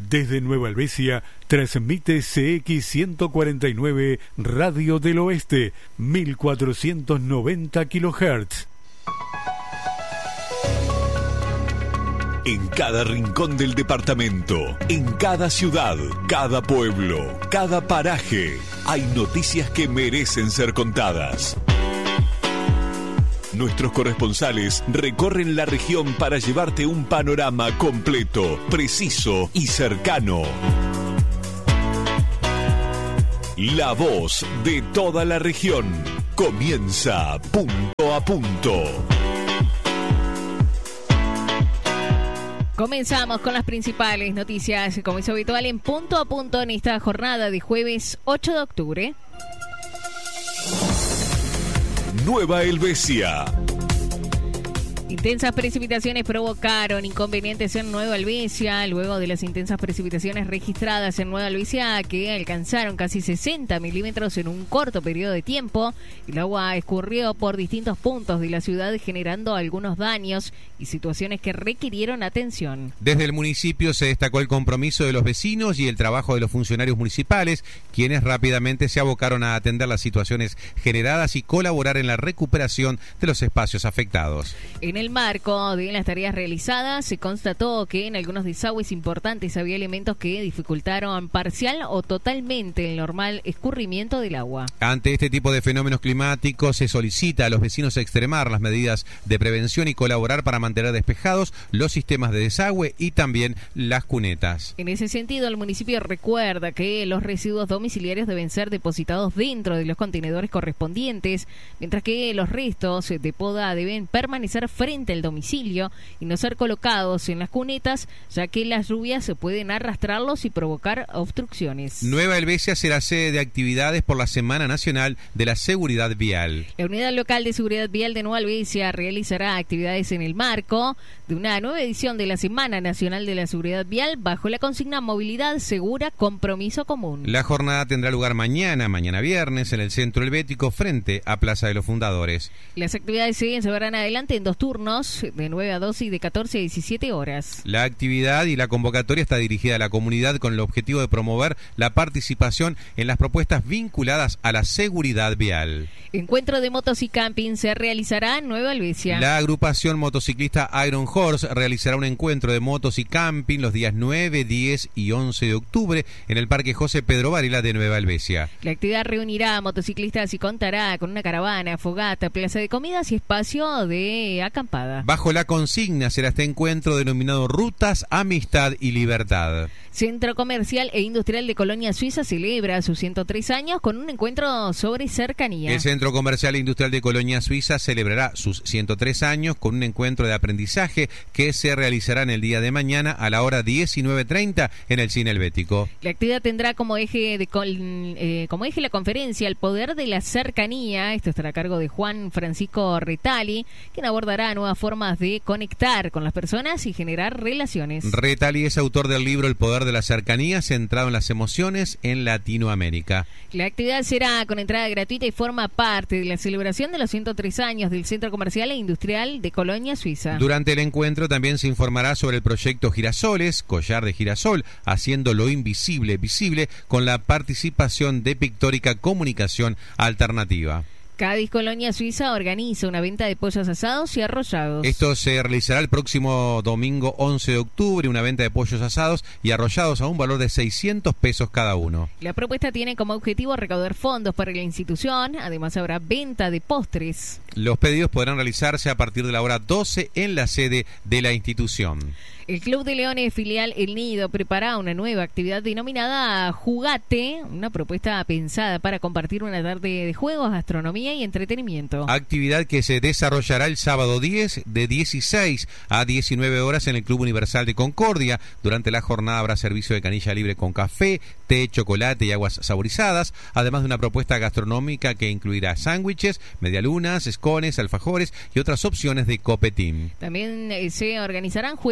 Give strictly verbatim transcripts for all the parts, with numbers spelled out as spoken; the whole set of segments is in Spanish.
Desde Nueva Helvecia, transmite C X ciento cuarenta y nueve Radio del Oeste, mil cuatrocientos noventa kilohertz. En cada rincón del departamento, en cada ciudad, cada pueblo, cada paraje, hay noticias que merecen ser contadas. Nuestros corresponsales recorren la región para llevarte un panorama completo, preciso y cercano. La voz de toda la región comienza punto a punto. Comenzamos con las principales noticias, como es habitual, en punto a punto en esta jornada de jueves ocho de octubre. Nueva Helvecia. Intensas precipitaciones provocaron inconvenientes en Nueva Helvecia, luego de las intensas precipitaciones registradas en Nueva Helvecia, que alcanzaron casi sesenta milímetros en un corto periodo de tiempo. El agua escurrió por distintos puntos de la ciudad, generando algunos daños y situaciones que requirieron atención. Desde el municipio se destacó el compromiso de los vecinos y el trabajo de los funcionarios municipales, quienes rápidamente se abocaron a atender las situaciones generadas y colaborar en la recuperación de los espacios afectados. En el marco de las tareas realizadas, se constató que en algunos desagües importantes había elementos que dificultaron parcial o totalmente el normal escurrimiento del agua. Ante este tipo de fenómenos climáticos, se solicita a los vecinos extremar las medidas de prevención y colaborar para mantener despejados los sistemas de desagüe y también las cunetas. En ese sentido, el municipio recuerda que los residuos domiciliarios deben ser depositados dentro de los contenedores correspondientes, mientras que los restos de poda deben permanecer frente al domicilio y no ser colocados en las cunetas, ya que las lluvias pueden arrastrarlos y provocar obstrucciones. Nueva Helvecia será sede de actividades por la Semana Nacional de la Seguridad Vial. La Unidad Local de Seguridad Vial de Nueva Helvecia realizará actividades en el marco de una nueva edición de la Semana Nacional de la Seguridad Vial bajo la consigna Movilidad Segura, Compromiso Común. La jornada tendrá lugar mañana, mañana viernes, en el Centro Helvético frente a Plaza de los Fundadores. Las actividades se llevarán adelante en dos turnos, de nueve a doce y de catorce a diecisiete horas. La actividad y la convocatoria está dirigida a la comunidad con el objetivo de promover la participación en las propuestas vinculadas a la seguridad vial. Encuentro de motos y camping se realizará en Nueva Helvecia. La agrupación motociclista Iron Horse realizará un encuentro de motos y camping los días nueve, diez y once de octubre en el Parque José Pedro Varela de Nueva Helvecia. La actividad reunirá a motociclistas y contará con una caravana, fogata, plaza de comidas y espacio de acampada. Bajo la consigna será este encuentro denominado Rutas, Amistad y Libertad. Centro Comercial e Industrial de Colonia Suiza celebra sus ciento tres años con un encuentro sobre cercanía. El Centro Comercial e Industrial de Colonia Suiza celebrará sus ciento tres años con un encuentro de aprendizaje que se realizará en el día de mañana a la hora diecinueve treinta en el Cine Helvético. La actividad tendrá como eje de eh, como eje la conferencia El Poder de la Cercanía. Esto estará a cargo de Juan Francisco Retali, quien abordará nuevas formas de conectar con las personas y generar relaciones. Retali es autor del libro El Poder de la Cercanía, centrado en las emociones en Latinoamérica. La actividad será con entrada gratuita y forma parte de la celebración de los ciento tres años del Centro Comercial e Industrial de Colonia Suiza. Durante el encuentro también se informará sobre el proyecto Girasoles, Collar de Girasol, haciendo lo invisible visible, con la participación de Pictórica Comunicación Alternativa. Cádiz Colonia Suiza organiza una venta de pollos asados y arrollados. Esto se realizará el próximo domingo once de octubre, una venta de pollos asados y arrollados a un valor de seiscientos pesos cada uno. La propuesta tiene como objetivo recaudar fondos para la institución, además habrá venta de postres. Los pedidos podrán realizarse a partir de la hora doce en la sede de la institución. El Club de Leones filial El Nido prepara una nueva actividad denominada Jugate, una propuesta pensada para compartir una tarde de juegos, gastronomía y entretenimiento. Actividad que se desarrollará el sábado diez de dieciséis a diecinueve horas en el Club Universal de Concordia. Durante la jornada habrá servicio de canilla libre con café, té, chocolate y aguas saborizadas, además de una propuesta gastronómica que incluirá sándwiches, medialunas, escones, alfajores y otras opciones de copetín. También eh, se organizarán juegos y sorteos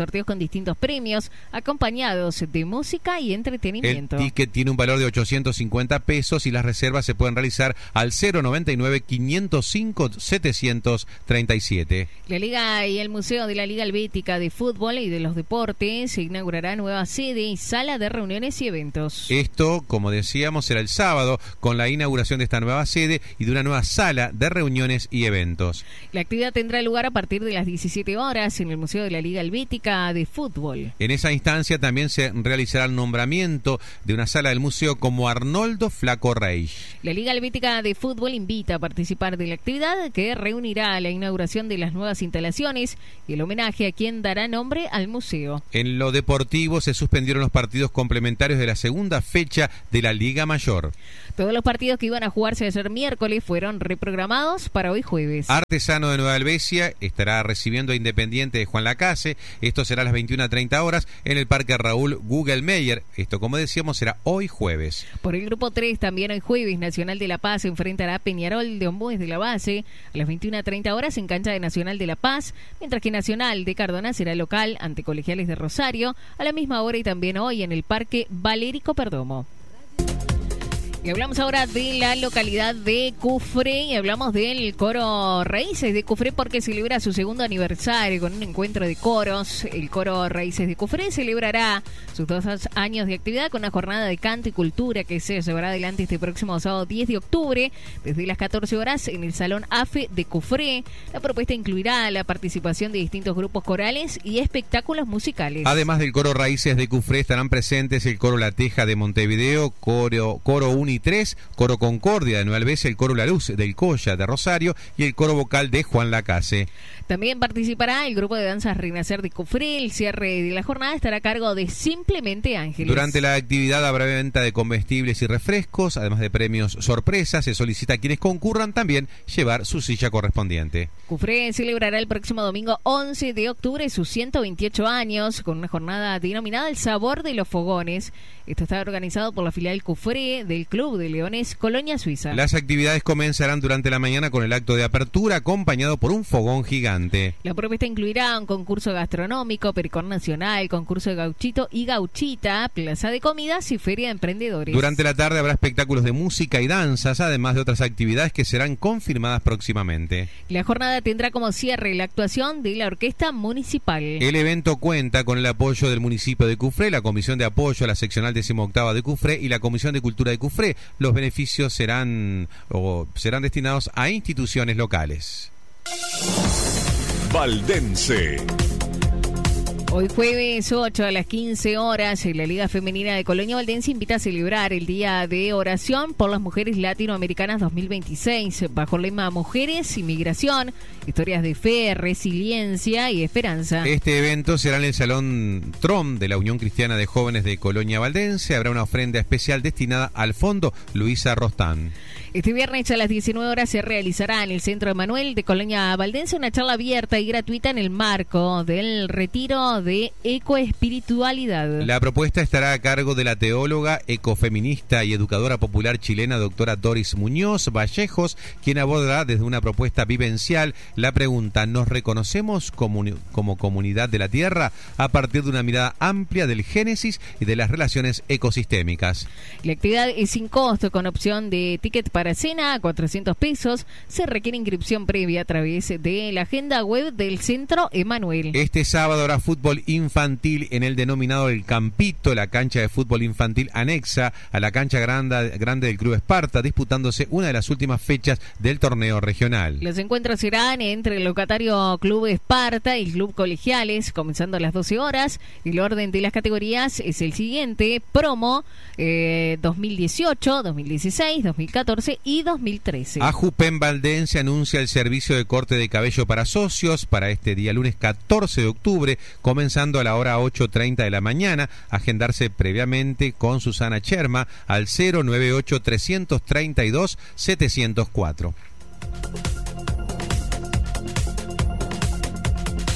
sorteos con distintos premios, acompañados de música y entretenimiento. El ticket tiene un valor de ochocientos cincuenta pesos y las reservas se pueden realizar al cero noventa y nueve, quinientos cinco, setecientos treinta y siete. La Liga y el Museo de la Liga Helvética de Fútbol y de los Deportes se inaugurará nueva sede y sala de reuniones y eventos. Esto, como decíamos, será el sábado con la inauguración de esta nueva sede y de una nueva sala de reuniones y eventos. La actividad tendrá lugar a partir de las diecisiete horas en el Museo de la Liga Helvética de Fútbol. En esa instancia también se realizará el nombramiento de una sala del museo como Arnoldo Flaco Reich. La Liga Helvética de Fútbol invita a participar de la actividad que reunirá la inauguración de las nuevas instalaciones y el homenaje a quien dará nombre al museo. En lo deportivo se suspendieron los partidos complementarios de la segunda fecha de la Liga Mayor. Todos los partidos que iban a jugarse ayer miércoles fueron reprogramados para hoy jueves. Artesano de Nueva Helvecia estará recibiendo a Independiente de Juan Lacase. Esto será a las veintiuna treinta horas en el Parque Raúl Gugelmeyer. Esto, como decíamos, será hoy jueves. Por el grupo tres, también hoy jueves, Nacional de La Paz se enfrentará a Peñarol de Ombues de la Base a las veintiuna treinta horas en cancha de Nacional de La Paz, mientras que Nacional de Cardona será local ante Colegiales de Rosario a la misma hora y también hoy en el Parque Valérico Perdomo. Y hablamos ahora de la localidad de Cufré y hablamos del coro Raíces de Cufré porque celebra su segundo aniversario con un encuentro de coros. El coro Raíces de Cufré celebrará sus dos años de actividad con una jornada de canto y cultura que se llevará adelante este próximo sábado diez de octubre desde las catorce horas en el Salón A F E de Cufré. La propuesta incluirá la participación de distintos grupos corales y espectáculos musicales. Además del coro Raíces de Cufré estarán presentes el coro La Teja de Montevideo, coro, coro Uni tres, coro Concordia de Nueva Helvecia, el coro La Luz del Colla de Rosario y el coro vocal de Juan Lacase. También participará el grupo de danzas Renacer de Cufré. El cierre de la jornada estará a cargo de Simplemente Ángeles. Durante la actividad habrá venta de comestibles y refrescos, además de premios sorpresa. Se solicita a quienes concurran también llevar su silla correspondiente. Cufré celebrará el próximo domingo once de octubre sus ciento veintiocho años con una jornada denominada El Sabor de los Fogones. Esto está organizado por la filial Cufré del Club de Leones Colonia Suiza. Las actividades comenzarán durante la mañana con el acto de apertura acompañado por un fogón gigante. La propuesta incluirá un concurso gastronómico, pericón nacional, concurso de gauchito y gauchita, plaza de comidas y feria de emprendedores. Durante la tarde habrá espectáculos de música y danzas, además de otras actividades que serán confirmadas próximamente. La jornada tendrá como cierre la actuación de la Orquesta Municipal. El evento cuenta con el apoyo del municipio de Cufré, la Comisión de Apoyo a la Seccional decimoctava de Cufré y la Comisión de Cultura de Cufré. Los beneficios serán, o serán destinados a instituciones locales. Valdense. Hoy jueves ocho a las quince horas, la Liga Femenina de Colonia Valdense invita a celebrar el Día de Oración por las Mujeres Latinoamericanas dos mil veintiséis, bajo el lema Mujeres, Inmigración, Historias de Fe, Resiliencia y Esperanza. Este evento será en el Salón Trom de la Unión Cristiana de Jóvenes de Colonia Valdense. Habrá una ofrenda especial destinada al Fondo Luisa Rostán. Este viernes a las diecinueve horas se realizará en el Centro Emanuel de Colonia Valdense una charla abierta y gratuita en el marco del retiro de ecoespiritualidad. La propuesta estará a cargo de la teóloga, ecofeminista y educadora popular chilena doctora Doris Muñoz Vallejos, quien abordará desde una propuesta vivencial la pregunta: ¿nos reconocemos como, como comunidad de la Tierra? A partir de una mirada amplia del génesis y de las relaciones ecosistémicas. La actividad es sin costo, con opción de ticket para cena a cuatrocientos pesos. Se requiere inscripción previa a través de la agenda web del Centro Emanuel. Este sábado habrá fútbol infantil en el denominado El Campito, la cancha de fútbol infantil anexa a la cancha grande, grande del Club Esparta, disputándose una de las últimas fechas del torneo regional. Los encuentros serán entre el locatario Club Esparta y el Club Colegiales, comenzando a las doce horas. El orden de las categorías es el siguiente: promo eh, dos mil dieciocho, dos mil dieciséis, dos mil catorce y dos mil trece. Ajupen Valdense anuncia el servicio de corte de cabello para socios para este día lunes catorce de octubre, comenzando a la hora ocho treinta de la mañana. Agendarse previamente con Susana Cherma al cero noventa y ocho, trescientos treinta y dos, setecientos cuatro.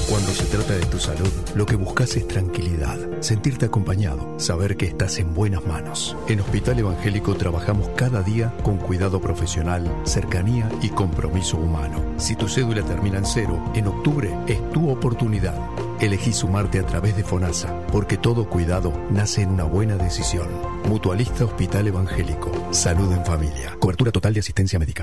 Cuando se trata de tu salud, lo que buscas es tranquilidad, sentirte acompañado, saber que estás en buenas manos. En Hospital Evangélico trabajamos cada día con cuidado profesional, cercanía y compromiso humano. Si tu cédula termina en cero, en octubre es tu oportunidad. Elegí sumarte a través de FONASA, porque todo cuidado nace en una buena decisión. Mutualista Hospital Evangélico. Salud en familia. Cobertura total de asistencia médica.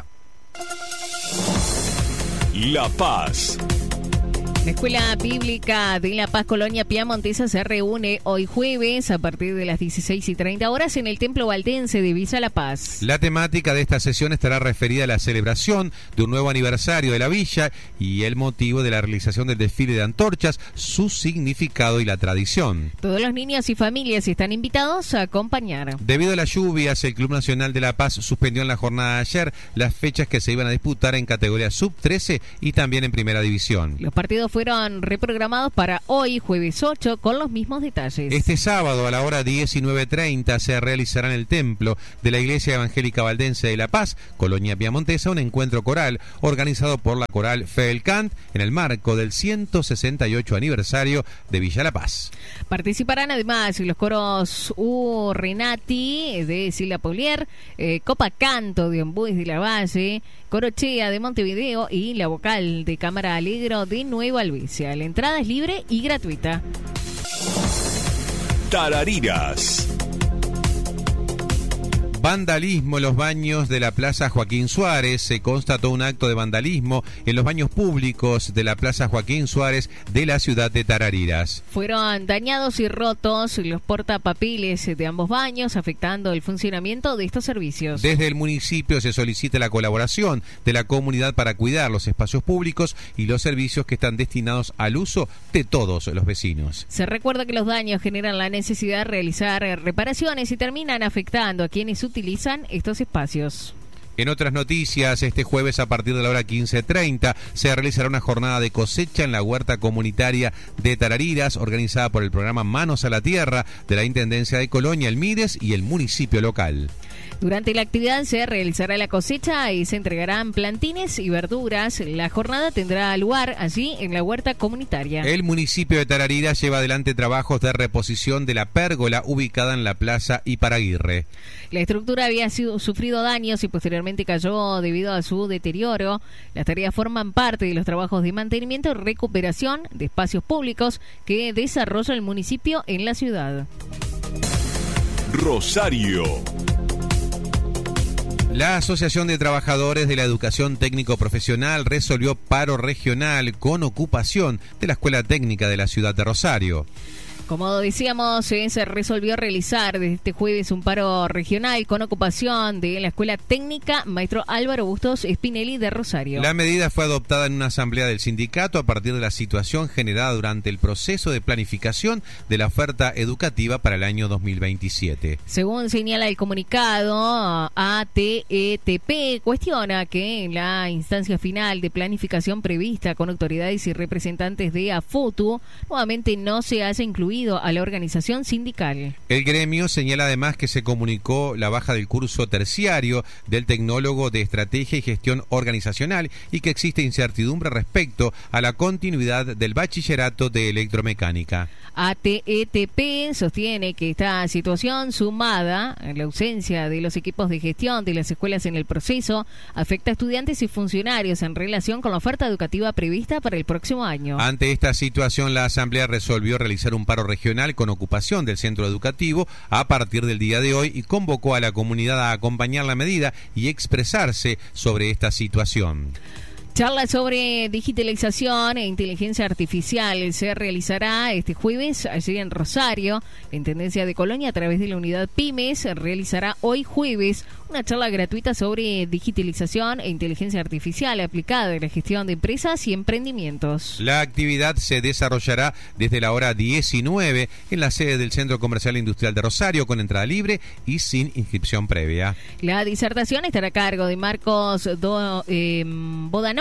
La Paz. La Escuela Bíblica de La Paz Colonia Piamontesa se reúne hoy jueves a partir de las dieciséis y treinta horas en el Templo Valdense de Villa La Paz. La temática de esta sesión estará referida a la celebración de un nuevo aniversario de la villa y el motivo de la realización del desfile de antorchas, su significado y la tradición. Todos los niños y familias están invitados a acompañar. Debido a las lluvias, el Club Nacional de La Paz suspendió en la jornada de ayer las fechas que se iban a disputar en categoría sub trece y también en primera división. Los partidos fueron reprogramados para hoy, jueves ocho, con los mismos detalles. Este sábado a la hora diecinueve treinta se realizará en el templo de la Iglesia Evangélica Valdense de La Paz, Colonia Piamontesa, un encuentro coral organizado por la coral Fe del Cant en el marco del ciento sesenta y ocho aniversario de Villa La Paz. Participarán además los coros U Renati de Silvia Polier, eh, Copa Canto de Ombues de la Valle, Corochea de Montevideo y la vocal de Cámara Alegro de Nueva Albicia. La entrada es libre y gratuita. Tarariras. Vandalismo en los baños de la Plaza Joaquín Suárez. Se constató un acto de vandalismo en los baños públicos de la Plaza Joaquín Suárez de la ciudad de Tarariras. Fueron dañados y rotos los portapapeles de ambos baños, afectando el funcionamiento de estos servicios. Desde el municipio se solicita la colaboración de la comunidad para cuidar los espacios públicos y los servicios que están destinados al uso de todos los vecinos. Se recuerda que los daños generan la necesidad de realizar reparaciones y terminan afectando a quienes utilizan estos espacios. En otras noticias, este jueves a partir de la hora quince treinta se realizará una jornada de cosecha en la huerta comunitaria de Tarariras, organizada por el programa Manos a la Tierra de la Intendencia de Colonia, el MIDES y el municipio local. Durante la actividad se realizará la cosecha y se entregarán plantines y verduras. La jornada tendrá lugar allí en la huerta comunitaria. El municipio de Tarariras lleva adelante trabajos de reposición de la pérgola ubicada en la plaza Iparaguirre. La estructura había sido, sufrido daños y posteriormente cayó debido a su deterioro. Las tareas forman parte de los trabajos de mantenimiento y recuperación de espacios públicos que desarrolla el municipio en la ciudad. Rosario. La Asociación de Trabajadores de la Educación Técnico Profesional resolvió paro regional con ocupación de la Escuela Técnica de la ciudad de Rosario. Como decíamos, eh, se resolvió realizar desde este jueves un paro regional con ocupación de la Escuela Técnica Maestro Álvaro Bustos Spinelli de Rosario. La medida fue adoptada en una asamblea del sindicato a partir de la situación generada durante el proceso de planificación de la oferta educativa para el año dos mil veintisiete. Según señala el comunicado, A T E T P cuestiona que en la instancia final de planificación prevista con autoridades y representantes de AFUTU nuevamente no se haya incluido a la organización sindical. El gremio señala además que se comunicó la baja del curso terciario del tecnólogo de Estrategia y Gestión Organizacional y que existe incertidumbre respecto a la continuidad del bachillerato de electromecánica. A T E T P sostiene que esta situación, sumada a la ausencia de los equipos de gestión de las escuelas en el proceso, afecta a estudiantes y funcionarios en relación con la oferta educativa prevista para el próximo año. Ante esta situación, la Asamblea resolvió realizar un paro regional con ocupación del centro educativo a partir del día de hoy y convocó a la comunidad a acompañar la medida y expresarse sobre esta situación. Charla sobre digitalización e inteligencia artificial se realizará este jueves allí en Rosario. La Intendencia de Colonia, a través de la unidad Pymes, realizará hoy jueves una charla gratuita sobre digitalización e inteligencia artificial aplicada en la gestión de empresas y emprendimientos. La actividad se desarrollará desde la hora diecinueve en la sede del Centro Comercial e Industrial de Rosario, con entrada libre y sin inscripción previa. La disertación estará a cargo de Marcos Do, eh, Bodanov,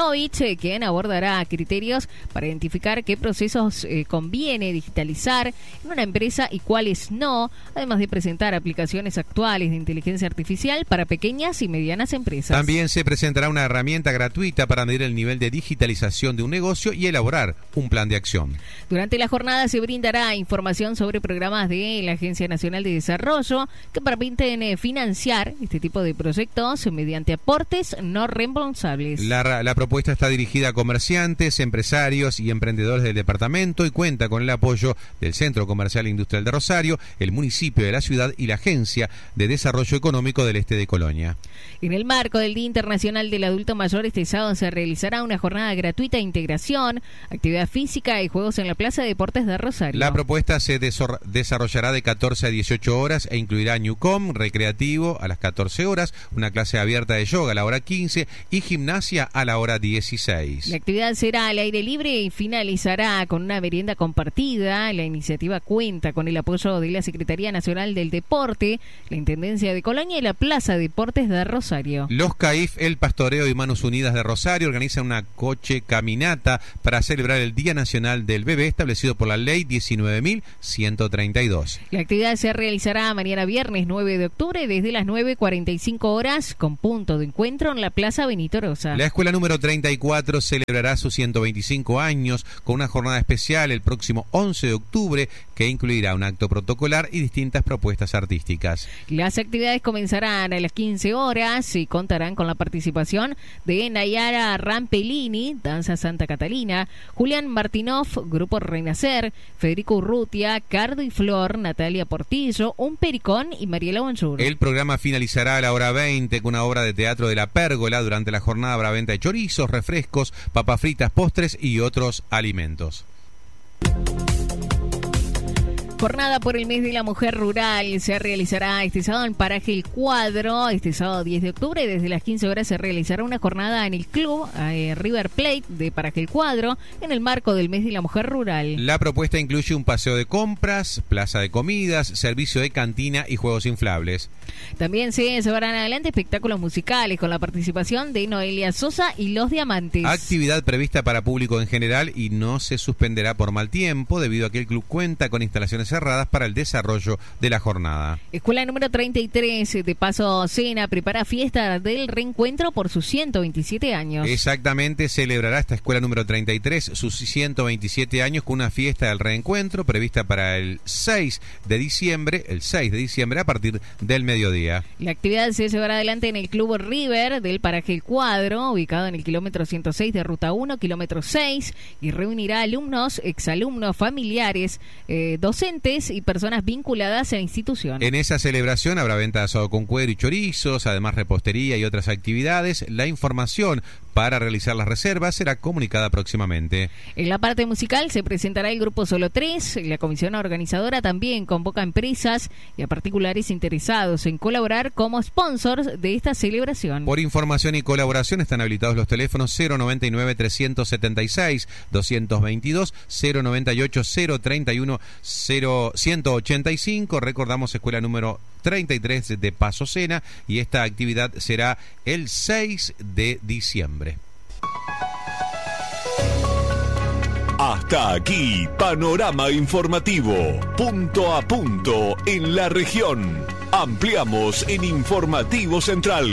Novich, eh, quien abordará criterios para identificar qué procesos eh, conviene digitalizar en una empresa y cuáles no, además de presentar aplicaciones actuales de inteligencia artificial para pequeñas y medianas empresas. También se presentará una herramienta gratuita para medir el nivel de digitalización de un negocio y elaborar un plan de acción. Durante la jornada se brindará información sobre programas de la Agencia Nacional de Desarrollo que permiten eh, financiar este tipo de proyectos mediante aportes no reembolsables. La, la propuesta está dirigida a comerciantes, empresarios y emprendedores del departamento y cuenta con el apoyo del Centro Comercial e Industrial de Rosario, el municipio de la ciudad y la Agencia de Desarrollo Económico del Este de Colonia. En el marco del Día Internacional del Adulto Mayor, este sábado se realizará una jornada gratuita de integración, actividad física y juegos en la Plaza de Deportes de Rosario. La propuesta se desor- desarrollará de catorce a dieciocho horas e incluirá Newcom, recreativo a las catorce horas, una clase abierta de yoga a la hora quince y gimnasia a la hora dieciséis. La actividad será al aire libre y finalizará con una merienda compartida. La iniciativa cuenta con el apoyo de la Secretaría Nacional del Deporte, la Intendencia de Colonia y la Plaza de Deportes de Rosario. Los C A I F, el Pastoreo y Manos Unidas de Rosario organizan una coche caminata para celebrar el Día Nacional del Bebé establecido por la Ley diecinueve mil ciento treinta y dos. La actividad se realizará mañana viernes nueve de octubre desde las nueve cuarenta y cinco horas con punto de encuentro en la Plaza Benito Rosa. La escuela número treinta y cuatro celebrará sus ciento veinticinco años con una jornada especial el próximo once de octubre que incluirá un acto protocolar y distintas propuestas artísticas. Las actividades comenzarán a las quince horas y contarán con la participación de Nayara Rampellini, Danza Santa Catalina, Julián Martinov, Grupo Renacer, Federico Urrutia, Cardo y Flor, Natalia Portillo, Un Pericón y Mariela Bonjour. El programa finalizará a la hora veinte con una obra de teatro de La Pérgola. Durante la jornada habrá venta de chorizos, refrescos, papas fritas, postres y otros alimentos. Jornada por el mes de la mujer rural se realizará este sábado en Paraje El Cuadro. Este sábado diez de octubre desde las quince horas se realizará una jornada en el club eh, River Plate de Paraje El Cuadro en el marco del mes de la mujer rural. La propuesta incluye un paseo de compras, plaza de comidas, servicio de cantina y juegos inflables. También se llevarán adelante espectáculos musicales con la participación de Noelia Sosa y Los Diamantes. Actividad prevista para público en general y no se suspenderá por mal tiempo debido a que el club cuenta con instalaciones cerradas para el desarrollo de la jornada. Escuela número treinta y tres de Paso Sena prepara fiesta del reencuentro por sus ciento veintisiete años. Exactamente, celebrará esta escuela número treinta y tres sus ciento veintisiete años con una fiesta del reencuentro prevista para el seis de diciembre, el seis de diciembre a partir del mediodía. La actividad se llevará adelante en el Club River del Paraje El Cuadro, ubicado en el kilómetro ciento seis de Ruta uno, kilómetro seis, y reunirá alumnos, exalumnos, familiares, eh, docentes y personas vinculadas a la institución. En esa celebración habrá venta de asado con cuero y chorizos, además repostería y otras actividades. La información para realizar las reservas será comunicada próximamente. En la parte musical se presentará el grupo Solo tres. La comisión organizadora también convoca a empresas y a particulares interesados en colaborar como sponsors de esta celebración. Por información y colaboración están habilitados los teléfonos cero noventa y nueve, trescientos setenta y seis, doscientos veintidós, cero noventa y ocho, cero treinta y uno, cero ciento ochenta y cinco. Recordamos, escuela número treinta y tres de Paso Sena, y esta actividad será el seis de diciembre. Hasta aquí, panorama informativo, punto a punto en la región. Ampliamos en Informativo Central.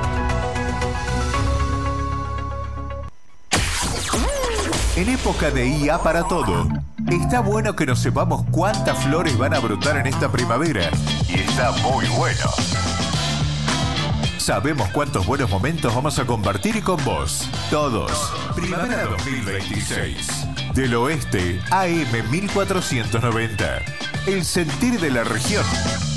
En época de I A para todo, está bueno que nos sepamos cuántas flores van a brotar en esta primavera. Y está muy bueno. Sabemos cuántos buenos momentos vamos a compartir con vos. Todos. Primavera dos mil veintiséis. Del Oeste, A M mil cuatrocientos noventa. El sentir de la región.